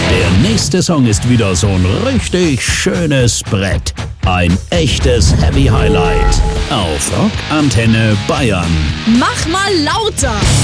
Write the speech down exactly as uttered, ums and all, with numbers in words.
Der nächste Song ist wieder so ein richtig schönes Brett. Ein echtes Heavy Highlight auf Rock Antenne Bayern. Mach mal lauter!